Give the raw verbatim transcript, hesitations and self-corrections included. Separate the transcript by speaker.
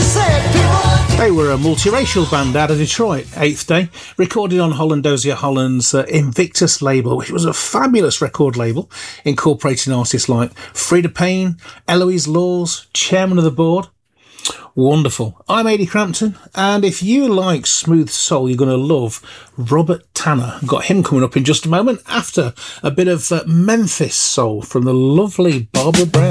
Speaker 1: They were a multiracial band out of Detroit, Eighth Day, recorded on Holland Dozier Holland's uh, Invictus label, which was a fabulous record label, incorporating artists like Frida Payne, Eloise Laws, chairman of the board. Wonderful. I'm Ady Crampton, and if you like smooth soul, you're going to love Robert Tanner. Got him coming up in just a moment after a bit of uh, Memphis soul from the lovely Barbara Brown.